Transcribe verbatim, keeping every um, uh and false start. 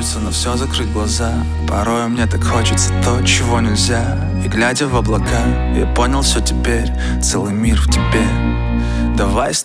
хочется на все закрыть глаза. Порой мне так хочется то, чего нельзя. И глядя в облака, я понял все теперь, целый мир в тебе. Давай